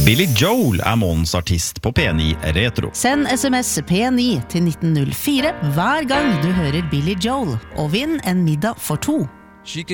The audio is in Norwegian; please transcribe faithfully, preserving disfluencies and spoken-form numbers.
Billy Joel er månedens artist på P ni Retro. Send sms P ni til nitten null fire hver gang du hører Billy Joel, og vinn en middag for to. She could